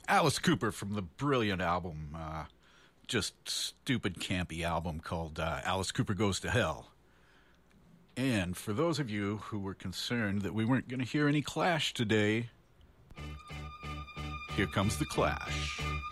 Alice Cooper from the brilliant album, just stupid campy album called Alice Cooper Goes to Hell. And for those of you who were concerned that we weren't going to hear any Clash today, here comes the Clash.